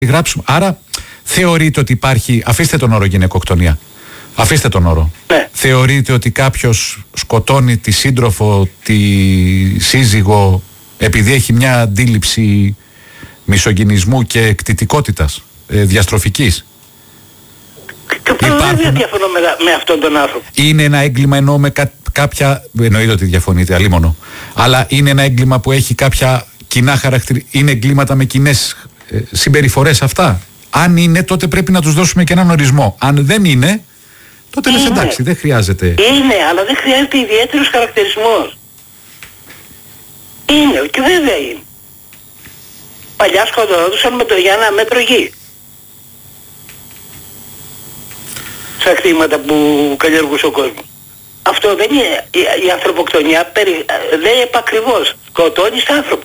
γράψουμε. Άρα θεωρείτε ότι υπάρχει, αφήστε τον όρο γυναικοκτονία, αφήστε τον όρο. Ναι. Θεωρείτε ότι κάποιος σκοτώνει τη σύντροφο, τη σύζυγο, επειδή έχει μια αντίληψη μισογυνισμού και εκτιτικότητας, διαστροφικής? Δεν διαφωνώ με αυτόν τον άνθρωπο. Είναι ένα έγκλημα, εννοώ, με κάποια. Εννοείται ότι διαφωνείτε, αλίμονο. Αλλά είναι ένα έγκλημα που έχει κάποια κοινά χαρακτηριστικά. Είναι εγκλήματα με κοινές συμπεριφορές αυτά. Αν είναι, τότε πρέπει να τους δώσουμε και έναν ορισμό. Αν δεν είναι, τότε λες εντάξει, δεν χρειάζεται. Είναι, αλλά δεν χρειάζεται ιδιαίτερος χαρακτηρισμός. Είναι, και βέβαια είναι. Παλιά σκοτωνόντουσαν για ένα μέτρο γη. Στα κτήματα που καλλιεργούσε ο κόσμος. Αυτό δεν είναι. Η ανθρωποκτονία δεν είναι επακριβώς. Σκοτώνεις άνθρωπο.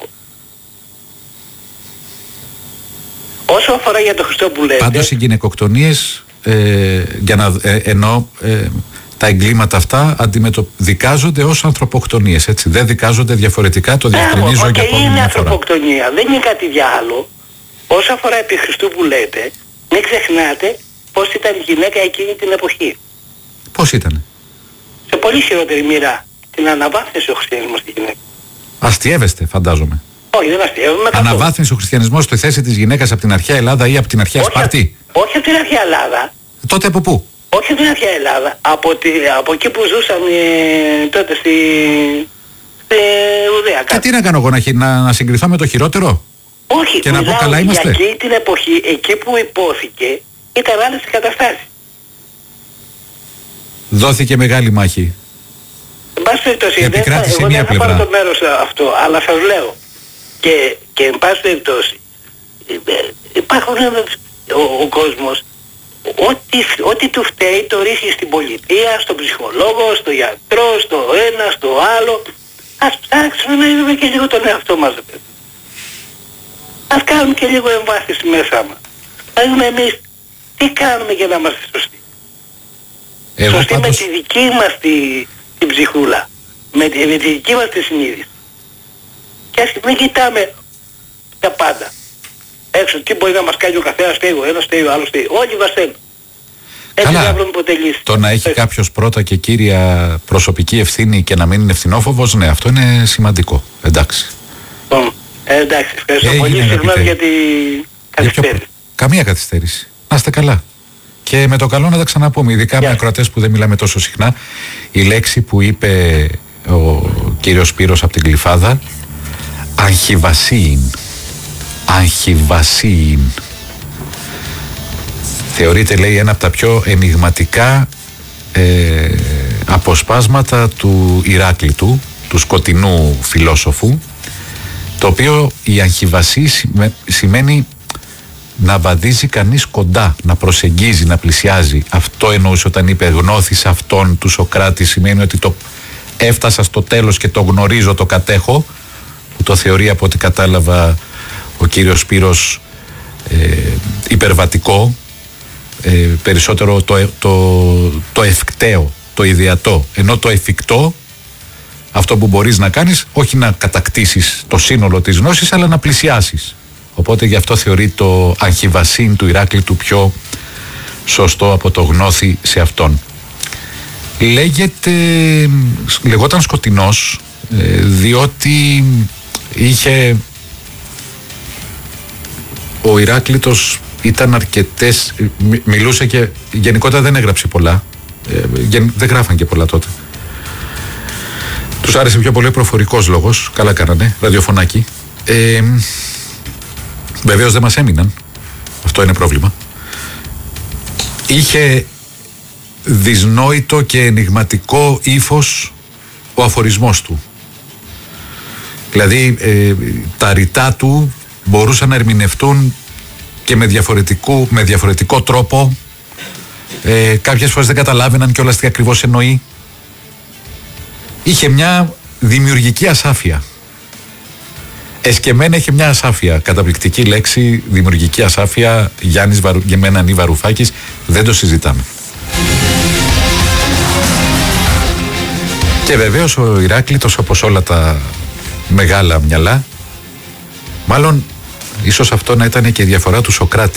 Όσο αφορά για το Χριστό που λέτε... Πάντως οι γυναικοκτονίες, για να εννοώ, τα εγκλήματα αυτά δικάζονται ως ανθρωποκτονίες, έτσι. Δεν δικάζονται διαφορετικά, το διευκρινίζω για επόμενη είναι φορά. ανθρωποκτονία, δεν είναι κάτι άλλο. Όσο αφορά επί Χριστού που λέτε, μην ξεχνάτε πώς ήταν η γυναίκα εκείνη την εποχή. Πώς ήτανε? Σε πολύ χειρότερη μοίρα. Την αναβάθμισε ο χριστιανισμός στη γυναίκα. Αστιεύεστε, φαντάζομαι. Όχι, δεν αστιεύομαι. Αναβάθμισε ο χριστιανισμός στη θέση της γυναίκας από την αρχαία Ελλάδα ή από την αρχαία Σπάρτη? Όχι από την αρχαία Ελλάδα. Τότε από πού? Όχι από την αρχαία Ελλάδα. Από εκεί που ζούσαν τότε στη Ουδαία. Και τι να κάνω εγώ, να συγκριθώ με το χειρότερο? Όχι, και να πω καλά είμαστε. Για εκεί την εποχή, εκεί που υπόθηκε, ήταν άλλες οι καταστάσεις. Δόθηκε μεγάλη μάχη. Εν πάση περιπτώσει, επικράτησε μία πλευρά. Δεν θα πάρω το μέρος αυτό, αλλά σας λέω. Και εν πάση περιπτώσει, υπάρχουν ο κόσμος, ό,τι του φταίει το ρίχνει στην πολιτεία, στον ψυχολόγο, στο γιατρό, στο ένα, στο άλλο. Ας ψάξουμε να είδουμε και λίγο τον εαυτό μας. Ας κάνουμε και λίγο εμβάθυνση μέσα μας. Να δούμε εμείς τι κάνουμε για να είμαστε σωστοί. Σωστοί με τη δική μας την ψυχούλα. Με τη δική μας τη συνείδηση. Και ας μην κοιτάμε τα πάντα. Έξω τι μπορεί να μας κάνει ο καθένας, φταίει ο ένας, φταίει ο άλλος, φταίει. Όλοι βασταίνουν. Έτσι να βρούμε ποτέ λύση. Το να έχει κάποιος πρώτα και κύρια προσωπική ευθύνη και να μην είναι ευθυνόφοβος, ναι, αυτό είναι σημαντικό. Εντάξει. Εντάξει, ευχαριστώ πολύ. Συγγνώμη για την καθυστέρηση. Καμία καθυστέρηση. Να είστε καλά. Και με το καλό να τα ξαναπούμε, ειδικά με ακροατές που δεν μιλάμε τόσο συχνά. Η λέξη που είπε ο κύριος Σπύρος από την Γλυφάδα, αγχιβασίν. Αγχιβασίν. Θεωρείται, λέει, ένα από τα πιο ενιγματικά αποσπάσματα του Ηράκλειτου, του σκοτεινού φιλόσοφου, το οποίο η αγχιβασί σημαίνει να βαδίζει κανείς κοντά, να προσεγγίζει, να πλησιάζει. Αυτό εννοούσε όταν είπε γνώθησα αυτόν του Σωκράτη, σημαίνει ότι το έφτασα στο τέλος και το γνωρίζω, το κατέχω, που το θεωρεί από ό,τι κατάλαβα ο κύριος Σπύρος υπερβατικό, περισσότερο το ευκταίο, το ιδεατό, ενώ το εφικτό, αυτό που μπορείς να κάνεις, όχι να κατακτήσεις το σύνολο της γνώσης, αλλά να πλησιάσεις. Οπότε γι' αυτό θεωρεί το αγχιβασίν του Ηράκλειτου πιο σωστό από το γνώθη σε αυτόν. Λεγόταν σκοτεινός διότι είχε, ο Ηράκλειτος ήταν αρκετές, μιλούσε και γενικότερα δεν έγραψε πολλά, δεν γράφαν και πολλά τότε. Τους άρεσε πιο πολύ ο προφορικός λόγος, καλά κάνανε, ραδιοφωνάκι. Βεβαίως δεν μας έμειναν, αυτό είναι πρόβλημα. Είχε δυσνόητο και ενιγματικό ύφος ο αφορισμός του. Δηλαδή τα ρητά του μπορούσαν να ερμηνευτούν και με διαφορετικό τρόπο. Κάποιες φορές δεν καταλάβαιναν κιόλας τι ακριβώς εννοεί. Είχε μια δημιουργική ασάφεια. Εσκεμμένα είχε μια ασάφεια. Καταπληκτική λέξη, δημιουργική ασάφεια. Γιάννης Γεμένανη Βαρουφάκης. Δεν το συζητάμε. Και βεβαίως ο Ηράκλειτος, όπως όλα τα μεγάλα μυαλά, μάλλον Ίσως αυτό να ήταν και η διαφορά του Σοκράτη.